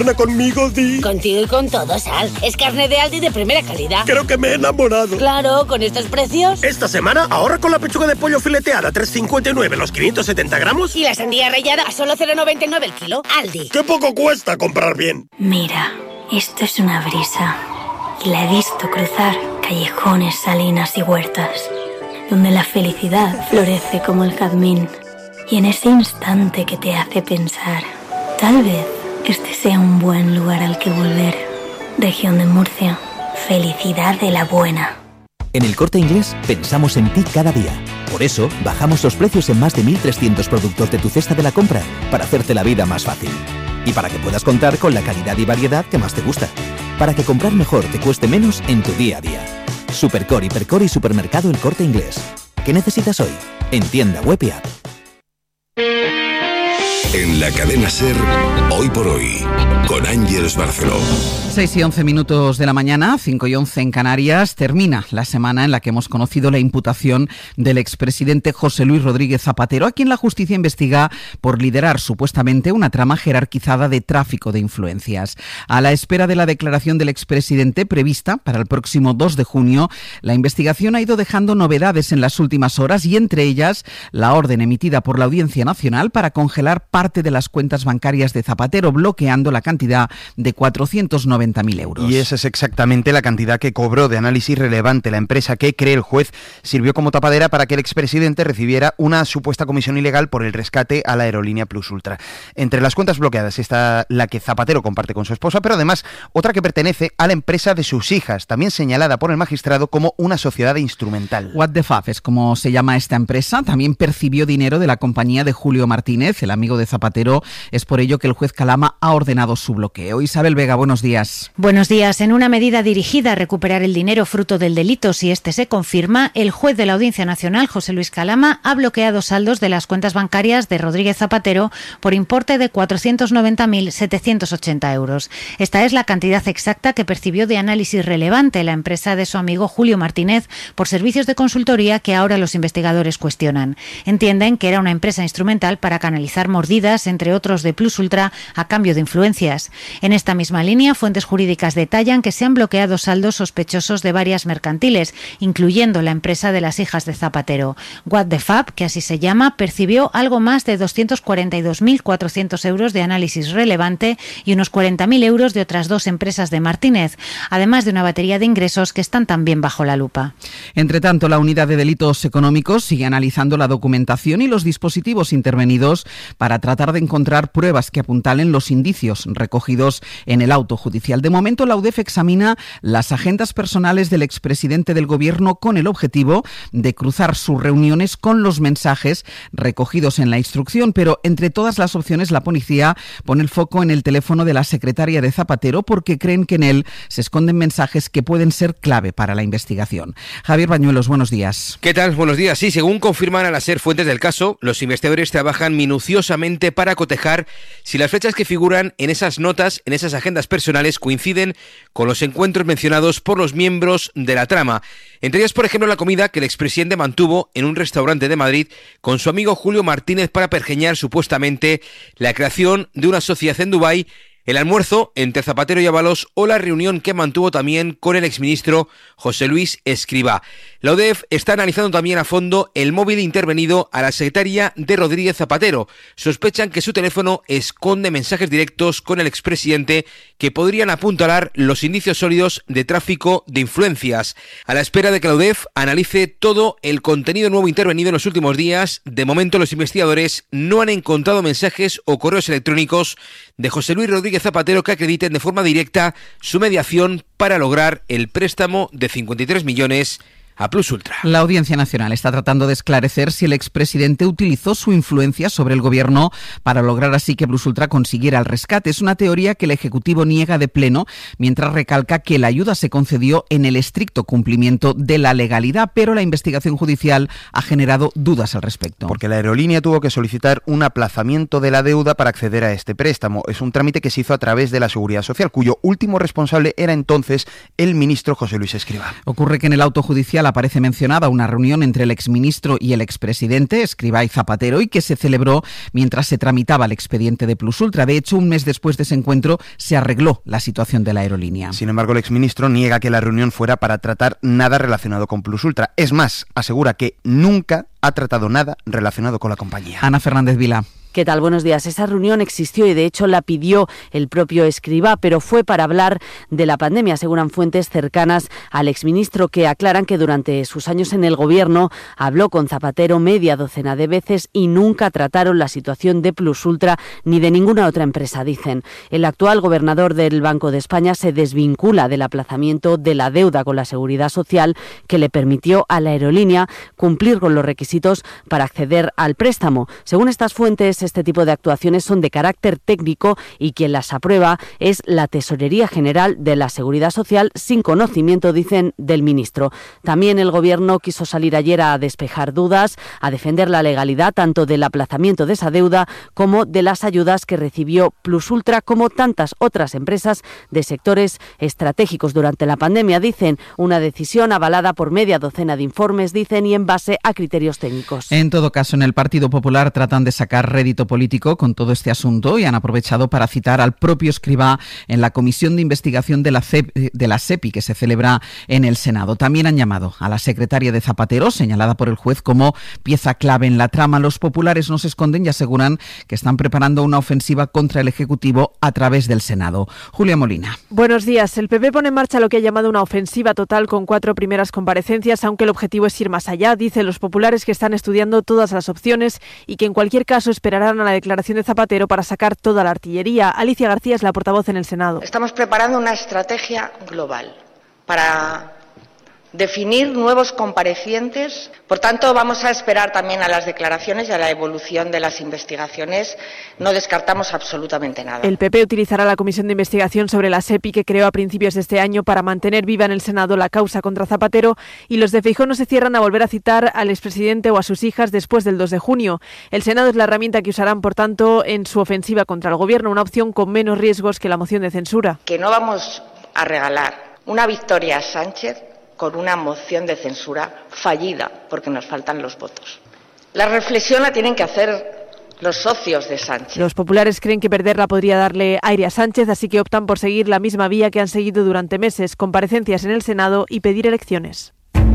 Conmigo, Di. Contigo y con todos, Sal. Es carne de Aldi de primera calidad. Creo que me he enamorado. Claro, con estos precios. Esta semana ahorra con la pechuga de pollo fileteada 3,59 los 570 gramos. Y la sandía rallada a solo 0,99 el kilo. Aldi. ¡Qué poco cuesta comprar bien! Mira, esto es una brisa. Y la he visto cruzar callejones, salinas y huertas, donde la felicidad florece como el jazmín. Y en ese instante que te hace pensar, tal vez este sea un buen lugar al que volver. Región de Murcia. Felicidad de la buena. En El Corte Inglés pensamos en ti cada día. Por eso bajamos los precios en más de 1.300 productos de tu cesta de la compra para hacerte la vida más fácil. Y para que puedas contar con la calidad y variedad que más te gusta. Para que comprar mejor te cueste menos en tu día a día. Supercore, Hipercore y Supermercado El Corte Inglés. ¿Qué necesitas hoy? En tienda web y app. En la cadena SER, Hoy por Hoy, con Ángeles Barceló. 6:11 de la mañana, 5:11 en Canarias, termina la semana en la que hemos conocido la imputación del expresidente José Luis Rodríguez Zapatero, a quien la justicia investiga por liderar supuestamente una trama jerarquizada de tráfico de influencias. A la espera de la declaración del expresidente prevista para el próximo 2 de junio, la investigación ha ido dejando novedades en las últimas horas y entre ellas la orden emitida por la Audiencia Nacional para congelar parte de las cuentas bancarias de Zapatero, bloqueando la cantidad de 490.000 euros. Y esa es exactamente la cantidad que cobró de Análisis Relevante la empresa que, cree el juez, sirvió como tapadera para que el expresidente recibiera una supuesta comisión ilegal por el rescate a la aerolínea Plus Ultra. Entre las cuentas bloqueadas está la que Zapatero comparte con su esposa, pero además otra que pertenece a la empresa de sus hijas, también señalada por el magistrado como una sociedad instrumental. What the Fuck es como se llama esta empresa. También percibió dinero de la compañía de Julio Martínez, el amigo de Zapatero. Es por ello que el juez Calama ha ordenado su bloqueo. Isabel Vega, buenos días. Buenos días. En una medida dirigida a recuperar el dinero fruto del delito, si este se confirma, el juez de la Audiencia Nacional, José Luis Calama, ha bloqueado saldos de las cuentas bancarias de Rodríguez Zapatero por importe de 490.780 euros. Esta es la cantidad exacta que percibió de Análisis Relevante, la empresa de su amigo Julio Martínez, por servicios de consultoría que ahora los investigadores cuestionan. Entienden que era una empresa instrumental para canalizar mordidas, entre otros de Plus Ultra, a cambio de influencias. En esta misma línea, fuentes jurídicas detallan que se han bloqueado saldos sospechosos de varias mercantiles, incluyendo la empresa de las hijas de Zapatero. What the Fuck, que así se llama, percibió algo más de 242.400 euros de Análisis Relevante y unos 40.000 euros de otras dos empresas de Martínez, además de una batería de ingresos que están también bajo la lupa. Entre tanto, la Unidad de Delitos Económicos sigue analizando la documentación y los dispositivos intervenidos para tratar de encontrar pruebas que apuntalen los indicios recogidos en el auto judicial. De momento, la UDEF examina las agendas personales del expresidente del Gobierno con el objetivo de cruzar sus reuniones con los mensajes recogidos en la instrucción, pero entre todas las opciones la policía pone el foco en el teléfono de la secretaria de Zapatero porque creen que en él se esconden mensajes que pueden ser clave para la investigación. Javier Bañuelos, buenos días. ¿Qué tal? Buenos días. Sí, según confirman a la SER fuentes del caso, los investigadores trabajan minuciosamente para cotejar si las fechas que figuran en esas notas, en esas agendas personales, coinciden con los encuentros mencionados por los miembros de la trama. Entre ellas, por ejemplo, la comida que el expresidente mantuvo en un restaurante de Madrid con su amigo Julio Martínez para pergeñar supuestamente la creación de una sociedad en Dubái, el almuerzo entre Zapatero y Ábalos o la reunión que mantuvo también con el exministro José Luis Escrivá. La UDEF está analizando también a fondo el móvil intervenido a la secretaria de Rodríguez Zapatero. Sospechan que su teléfono esconde mensajes directos con el expresidente que podrían apuntalar los indicios sólidos de tráfico de influencias. A la espera de que la UDEF analice todo el contenido nuevo intervenido en los últimos días, de momento los investigadores no han encontrado mensajes o correos electrónicos de José Luis Rodríguez Zapatero que acrediten de forma directa su mediación para lograr el préstamo de 53 millones a Plus Ultra. La Audiencia Nacional está tratando de esclarecer si el expresidente utilizó su influencia sobre el gobierno para lograr así que Plus Ultra consiguiera el rescate. Es una teoría que el Ejecutivo niega de pleno, mientras recalca que la ayuda se concedió en el estricto cumplimiento de la legalidad, pero la investigación judicial ha generado dudas al respecto. Porque la aerolínea tuvo que solicitar un aplazamiento de la deuda para acceder a este préstamo. Es un trámite que se hizo a través de la Seguridad Social, cuyo último responsable era entonces el ministro José Luis Escrivá. Ocurre que en el auto judicial oficial aparece mencionada una reunión entre el exministro y el expresidente, Escrivá y Zapatero, y que se celebró mientras se tramitaba el expediente de Plusultra. De hecho, un mes después de ese encuentro se arregló la situación de la aerolínea. Sin embargo, el exministro niega que la reunión fuera para tratar nada relacionado con Plusultra. Es más, asegura que nunca ha tratado nada relacionado con la compañía. Ana Fernández Vila. ¿Qué tal? Buenos días. Esa reunión existió y de hecho la pidió el propio Escrivá, pero fue para hablar de la pandemia, aseguran fuentes cercanas al exministro, que aclaran que durante sus años en el gobierno habló con Zapatero media docena de veces y nunca trataron la situación de Plusultra ni de ninguna otra empresa, dicen. El actual gobernador del Banco de España se desvincula del aplazamiento de la deuda con la Seguridad Social que le permitió a la aerolínea cumplir con los requisitos para acceder al préstamo. Según estas fuentes, este tipo de actuaciones son de carácter técnico y quien las aprueba es la Tesorería General de la Seguridad Social, sin conocimiento, dicen, del ministro. También el Gobierno quiso salir ayer a despejar dudas, a defender la legalidad tanto del aplazamiento de esa deuda como de las ayudas que recibió Plusultra, como tantas otras empresas de sectores estratégicos durante la pandemia. Dicen, una decisión avalada por media docena de informes, dicen, y en base a criterios técnicos. En todo caso, en el Partido Popular tratan de sacar rédito político con todo este asunto y han aprovechado para citar al propio Escrivá en la comisión de investigación de la SEPI que se celebra en el Senado. También han llamado a la secretaria de Zapatero, señalada por el juez como pieza clave en la trama. Los populares no se esconden y aseguran que están preparando una ofensiva contra el Ejecutivo a través del Senado. Julia Molina. Buenos días. El PP pone en marcha lo que ha llamado una ofensiva total con 4 primeras comparecencias, aunque el objetivo es ir más allá. Dicen los populares que están estudiando todas las opciones y que en cualquier caso esperarán a la declaración de Zapatero para sacar toda la artillería. Alicia García es la portavoz en el Senado. Estamos preparando una estrategia global para definir nuevos comparecientes. Por tanto, vamos a esperar también a las declaraciones y a la evolución de las investigaciones. No descartamos absolutamente nada. El PP utilizará la comisión de investigación sobre la SEPI que creó a principios de este año para mantener viva en el Senado la causa contra Zapatero, y los de Feijóo no se cierran a volver a citar al expresidente o a sus hijas después del 2 de junio. El Senado es la herramienta que usarán, por tanto, en su ofensiva contra el Gobierno, una opción con menos riesgos que la moción de censura. Que no vamos a regalar una victoria a Sánchez con una moción de censura fallida, porque nos faltan los votos. La reflexión la tienen que hacer los socios de Sánchez. Los populares creen que perderla podría darle aire a Sánchez, así que optan por seguir la misma vía que han seguido durante meses: comparecencias en el Senado y pedir elecciones.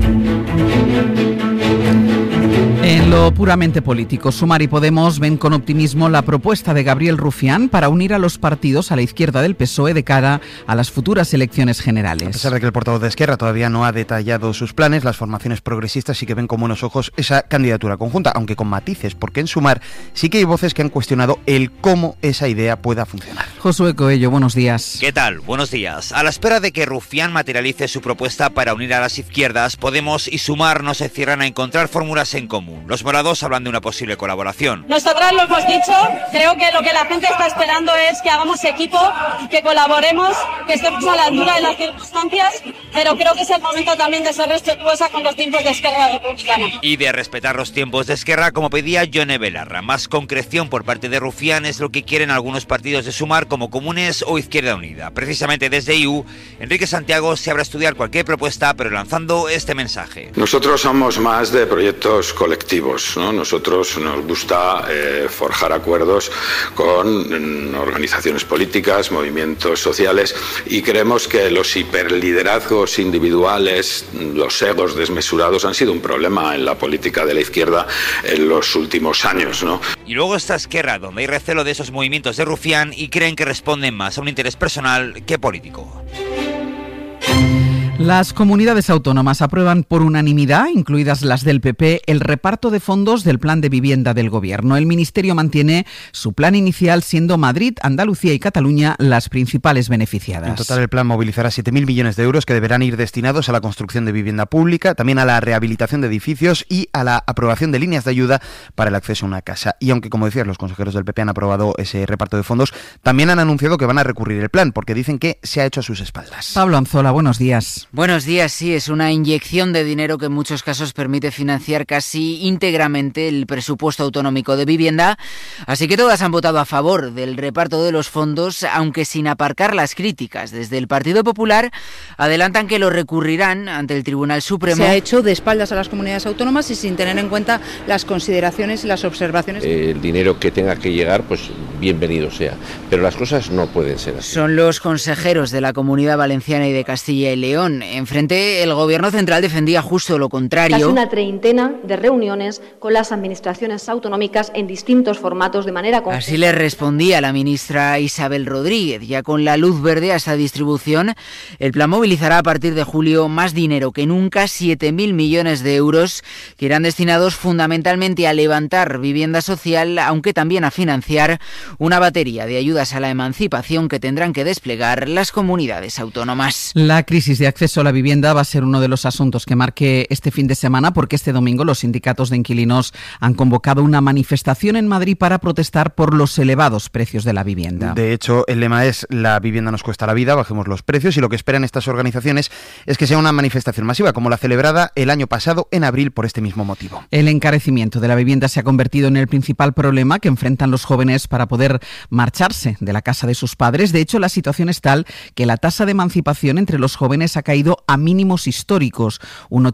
En lo puramente político, Sumar y Podemos ven con optimismo la propuesta de Gabriel Rufián para unir a los partidos a la izquierda del PSOE de cara a las futuras elecciones generales. A pesar de que el portavoz de Esquerra todavía no ha detallado sus planes, las formaciones progresistas sí que ven con buenos ojos esa candidatura conjunta, aunque con matices, porque en Sumar sí que hay voces que han cuestionado el cómo esa idea pueda funcionar. Josué Coello, buenos días. ¿Qué tal? Buenos días. A la espera de que Rufián materialice su propuesta para unir a las izquierdas, Podemos y Sumar no se cierran a encontrar fórmulas en común. Los morados hablan de una posible colaboración. Nosotras lo hemos dicho, creo que lo que la gente está esperando es que hagamos equipo, que colaboremos, que estemos a la altura de las circunstancias, pero creo que es el momento también de ser respetuosa con los tiempos de Esquerra Republicana. Y de respetar los tiempos de Esquerra, como pedía Yone Belarra. Más concreción por parte de Rufián es lo que quieren algunos partidos de Sumar, como Comunes o Izquierda Unida. Precisamente desde IU, Enrique Santiago se abre a estudiar cualquier propuesta, pero lanzando este mensaje. Nosotros somos más de proyectos colectivos, ¿no? Nosotros nos gusta forjar acuerdos con organizaciones políticas, movimientos sociales, y creemos que los hiperliderazgos individuales, los egos desmesurados han sido un problema en la política de la izquierda en los últimos años, ¿no? Y luego está Esquerra, donde hay recelo de esos movimientos de Rufián y creen que responden más a un interés personal que político. Las comunidades autónomas aprueban por unanimidad, incluidas las del PP, el reparto de fondos del plan de vivienda del Gobierno. El Ministerio mantiene su plan inicial, siendo Madrid, Andalucía y Cataluña las principales beneficiadas. En total, el plan movilizará 7.000 millones de euros que deberán ir destinados a la construcción de vivienda pública, también a la rehabilitación de edificios y a la aprobación de líneas de ayuda para el acceso a una casa. Y aunque, como decías, los consejeros del PP han aprobado ese reparto de fondos, también han anunciado que van a recurrir el plan, porque dicen que se ha hecho a sus espaldas. Pablo Anzola, buenos días. Buenos días. Sí, es una inyección de dinero que en muchos casos permite financiar casi íntegramente el presupuesto autonómico de vivienda. Así que todas han votado a favor del reparto de los fondos, aunque sin aparcar las críticas. Desde el Partido Popular adelantan que lo recurrirán ante el Tribunal Supremo. Se ha hecho de espaldas a las comunidades autónomas y sin tener en cuenta las consideraciones y las observaciones. El dinero que tenga que llegar, pues bienvenido sea. Pero las cosas no pueden ser así. Son los consejeros de la Comunidad Valenciana y de Castilla y León. Enfrente, el Gobierno central defendía justo lo contrario. Casi una treintena de reuniones con las administraciones autonómicas en distintos formatos de manera conjunta. Así le respondía la ministra Isabel Rodríguez. Ya con la luz verde a esta distribución, el plan movilizará a partir de julio más dinero que nunca, 7.000 millones de euros, que irán destinados fundamentalmente a levantar vivienda social, aunque también a financiar una batería de ayudas a la emancipación que tendrán que desplegar las comunidades autónomas. La crisis de acceso a la vivienda va a ser uno de los asuntos que marque este fin de semana, porque este domingo los sindicatos de inquilinos han convocado una manifestación en Madrid para protestar por los elevados precios de la vivienda. De hecho, el lema es: la vivienda nos cuesta la vida, bajemos los precios, y lo que esperan estas organizaciones es que sea una manifestación masiva, como la celebrada el año pasado en abril por este mismo motivo. El encarecimiento de la vivienda se ha convertido en el principal problema que enfrentan los jóvenes para poder marcharse de la casa de sus padres. De hecho, la situación es tal que la tasa de emancipación entre los jóvenes ha caído a mínimos históricos. Un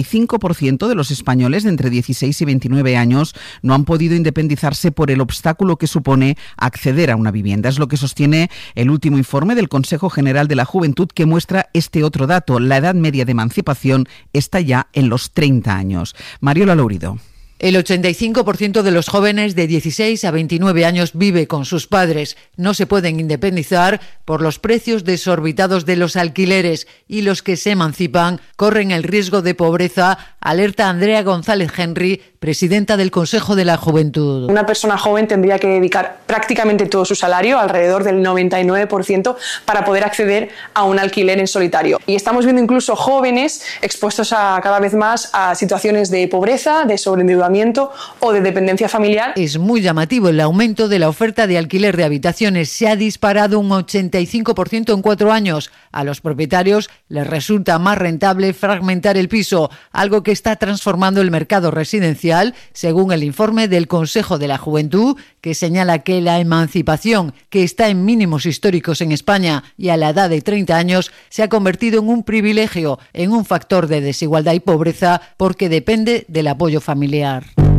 85% de los españoles de entre 16 y 29 años no han podido independizarse por el obstáculo que supone acceder a una vivienda. Es lo que sostiene el último informe del Consejo General de la Juventud, que muestra este otro dato: la edad media de emancipación está ya en los 30 años. Mariola Lourido. El 85% de los jóvenes de 16 a 29 años vive con sus padres. No se pueden independizar por los precios desorbitados de los alquileres, y los que se emancipan corren el riesgo de pobreza, alerta Andrea González Henry, presidenta del Consejo de la Juventud. Una persona joven tendría que dedicar prácticamente todo su salario, alrededor del 99%, para poder acceder a un alquiler en solitario. Y estamos viendo incluso jóvenes expuestos cada vez más a situaciones de pobreza, de sobreendeudamiento o de dependencia familiar. Es muy llamativo el aumento de la oferta de alquiler de habitaciones. Se ha disparado un 85% en 4 años. A los propietarios les resulta más rentable fragmentar el piso, algo que está transformando el mercado residencial, según el informe del Consejo de la Juventud, que señala que la emancipación, que está en mínimos históricos en España y a la edad de 30 años, se ha convertido en un privilegio, en un factor de desigualdad y pobreza, porque depende del apoyo familiar.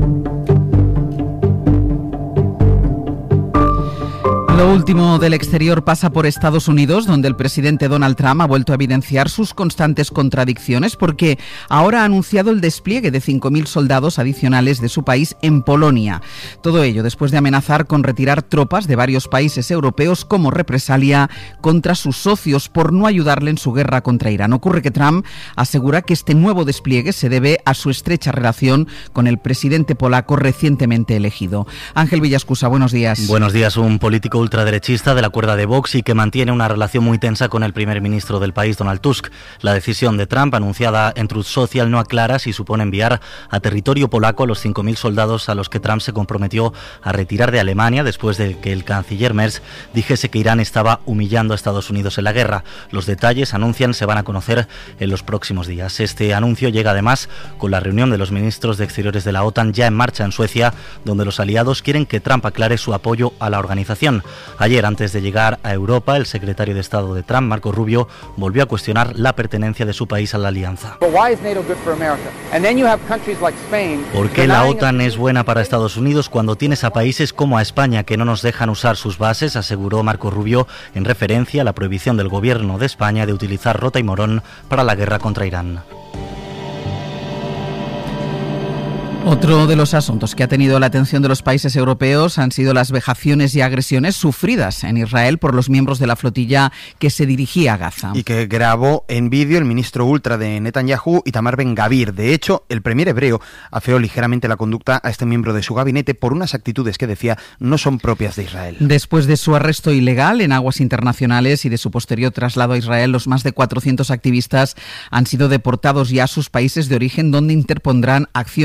Lo último del exterior pasa por Estados Unidos, donde el presidente Donald Trump ha vuelto a evidenciar sus constantes contradicciones, porque ahora ha anunciado el despliegue de 5.000 soldados adicionales de su país en Polonia. Todo ello después de amenazar con retirar tropas de varios países europeos como represalia contra sus socios por no ayudarle en su guerra contra Irán. Ocurre que Trump asegura que este nuevo despliegue se debe a su estrecha relación con el presidente polaco recientemente elegido. Ángel Villascusa, buenos días. Buenos días. Un político ultraderechista de la cuerda de Vox y que mantiene una relación muy tensa con el primer ministro del país, Donald Tusk. La decisión de Trump, anunciada en Truth Social, no aclara si supone enviar a territorio polaco a los 5.000 soldados a los que Trump se comprometió a retirar de Alemania después de que el canciller Merz dijese que Irán estaba humillando a Estados Unidos en la guerra. Los detalles, anuncian, se van a conocer en los próximos días. Este anuncio llega además con la reunión de los ministros de Exteriores de la OTAN ya en marcha en Suecia, donde los aliados quieren que Trump aclare su apoyo a la organización. Ayer, antes de llegar a Europa, el secretario de Estado de Trump, Marco Rubio, volvió a cuestionar la pertenencia de su país a la alianza. ¿Por qué la OTAN es buena para Estados Unidos cuando tienes a países como a España que no nos dejan usar sus bases?, aseguró Marco Rubio, en referencia a la prohibición del gobierno de España de utilizar Rota y Morón para la guerra contra Irán. Otro de los asuntos que ha tenido la atención de los países europeos han sido las vejaciones y agresiones sufridas en Israel por los miembros de la flotilla que se dirigía a Gaza. Y que grabó en vídeo el ministro ultra de Netanyahu, Itamar Ben-Gavir. De hecho, el premier hebreo afeó ligeramente la conducta a este miembro de su gabinete por unas actitudes que decía no son propias de Israel. Después de su arresto ilegal en aguas internacionales y de su posterior traslado a Israel, los más de 400 activistas han sido deportados ya a sus países de origen, donde interpondrán acciones legales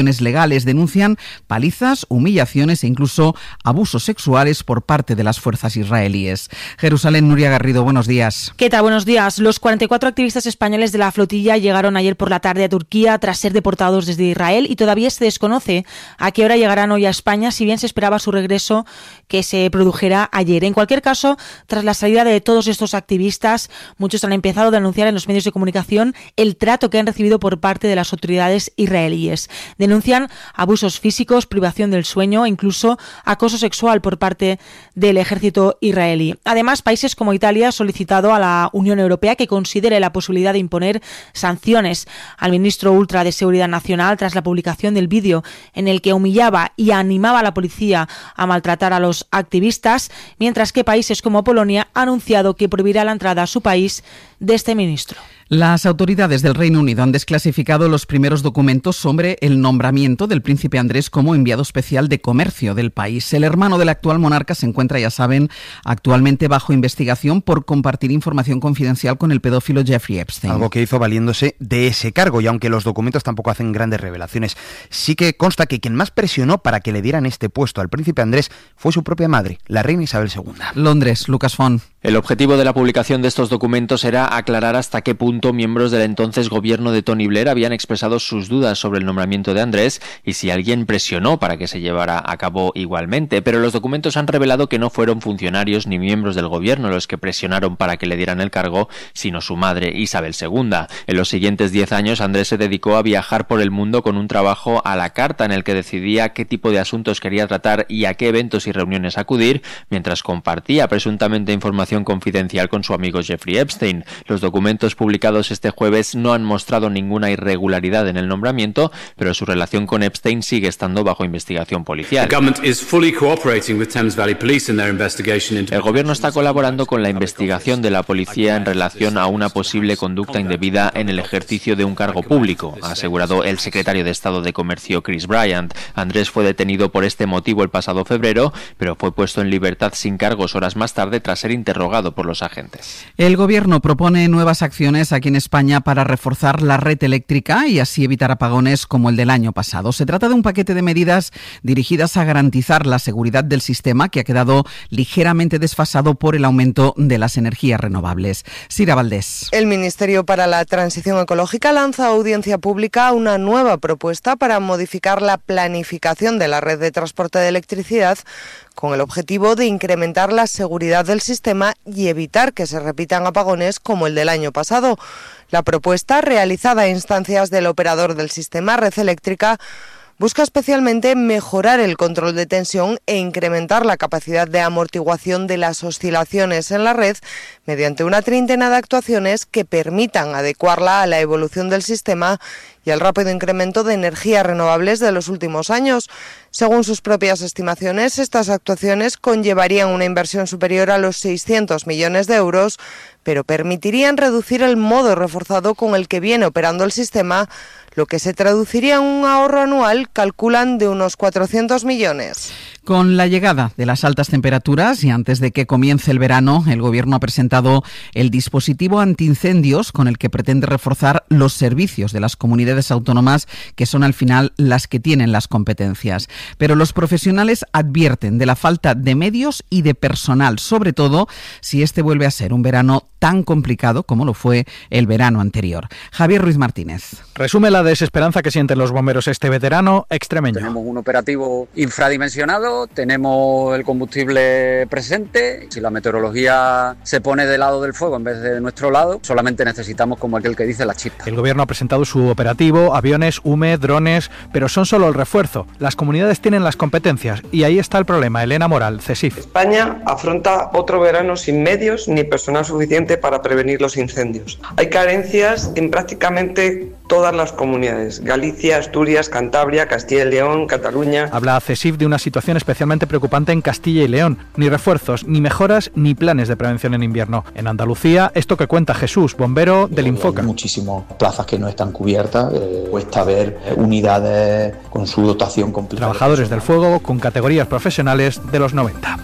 brutales. Denuncian palizas, humillaciones e incluso abusos sexuales por parte de las fuerzas israelíes. Jerusalén, Nuria Garrido, buenos días. ¿Qué tal? Buenos días. Los 44 activistas españoles de la flotilla llegaron ayer por la tarde a Turquía tras ser deportados desde Israel y todavía se desconoce a qué hora llegarán hoy a España, si bien se esperaba su regreso que se produjera ayer. En cualquier caso, tras la salida de todos estos activistas, muchos han empezado a denunciar en los medios de comunicación el trato que han recibido por parte de las autoridades israelíes. Denuncian abusos físicos, privación del sueño e incluso acoso sexual por parte del ejército israelí. Además, países como Italia han solicitado a la Unión Europea que considere la posibilidad de imponer sanciones al ministro ultra de Seguridad Nacional tras la publicación del vídeo en el que humillaba y animaba a la policía a maltratar a los activistas, mientras que países como Polonia han anunciado que prohibirá la entrada a su país de este ministro. Las autoridades del Reino Unido han desclasificado los primeros documentos sobre el nombramiento del príncipe Andrés como enviado especial de comercio del país. El hermano del actual monarca se encuentra, ya saben, actualmente bajo investigación por compartir información confidencial con el pedófilo Jeffrey Epstein. Algo que hizo valiéndose de ese cargo, y aunque los documentos tampoco hacen grandes revelaciones, sí que consta que quien más presionó para que le dieran este puesto al príncipe Andrés fue su propia madre, la reina Isabel II. Londres, Lucas Font. El objetivo de la publicación de estos documentos era aclarar hasta qué punto miembros del entonces gobierno de Tony Blair habían expresado sus dudas sobre el nombramiento de Andrés y si alguien presionó para que se llevara a cabo igualmente, pero los documentos han revelado que no fueron funcionarios ni miembros del gobierno los que presionaron para que le dieran el cargo, sino su madre Isabel II. En los siguientes 10 años, Andrés se dedicó a viajar por el mundo con un trabajo a la carta en el que decidía qué tipo de asuntos quería tratar y a qué eventos y reuniones acudir, mientras compartía presuntamente información confidencial con su amigo Jeffrey Epstein. Los documentos publicados este jueves no han mostrado ninguna irregularidad en el nombramiento, pero su relación con Epstein sigue estando bajo investigación policial. El gobierno está colaborando con la investigación de la policía en relación a una posible conducta indebida en el ejercicio de un cargo público, ha asegurado el secretario de Estado de Comercio Chris Bryant. Andrés fue detenido por este motivo el pasado febrero, pero fue puesto en libertad sin cargos horas más tarde tras ser interrogado por los agentes. El gobierno propone nuevas acciones aquí en España para reforzar la red eléctrica y así evitar apagones como el del año pasado. Se trata de un paquete de medidas dirigidas a garantizar la seguridad del sistema, que ha quedado ligeramente desfasado por el aumento de las energías renovables. Sira Valdés. El Ministerio para la Transición Ecológica lanza a audiencia pública una nueva propuesta para modificar la planificación de la red de transporte de electricidad con el objetivo de incrementar la seguridad del sistema y evitar que se repitan apagones como el del año pasado. La propuesta, realizada a instancias del operador del sistema Red Eléctrica, busca especialmente mejorar el control de tensión e incrementar la capacidad de amortiguación de las oscilaciones en la red mediante una treintena de actuaciones que permitan adecuarla a la evolución del sistema y al rápido incremento de energías renovables de los últimos años. Según sus propias estimaciones, estas actuaciones conllevarían una inversión superior a los 600 millones de euros, pero permitirían reducir el modo reforzado con el que viene operando el sistema, lo que se traduciría en un ahorro anual, calculan, de unos 400 millones. Con la llegada de las altas temperaturas y antes de que comience el verano, el Gobierno ha presentado el dispositivo antiincendios con el que pretende reforzar los servicios de las comunidades autónomas, que son al final las que tienen las competencias. Pero los profesionales advierten de la falta de medios y de personal, sobre todo si este vuelve a ser un verano tan complicado como lo fue el verano anterior. Javier Ruiz Martínez. Resume la desesperanza que sienten los bomberos este veterano extremeño. Tenemos un operativo infradimensionado, tenemos el combustible presente. Si la meteorología se pone del lado del fuego en vez de nuestro lado, solamente necesitamos, como aquel que dice, la chispa. El gobierno ha presentado su operativo, aviones, UME, drones, pero son solo el refuerzo. Las comunidades tienen las competencias y ahí está el problema. Elena Moral, CESIF. España afronta otro verano sin medios ni personal suficiente para prevenir los incendios. Hay carencias en prácticamente todas las comunidades: Galicia, Asturias, Cantabria, Castilla y León, Cataluña. Habla CESIF de una situación especialmente preocupante en Castilla y León. Ni refuerzos, ni mejoras, ni planes de prevención en invierno. En Andalucía, esto que cuenta Jesús, bombero del Infoca. Hay muchísimas plazas que no están cubiertas. Cuesta ver unidades con su dotación completa. Trabajadores del fuego con categorías profesionales de los 90.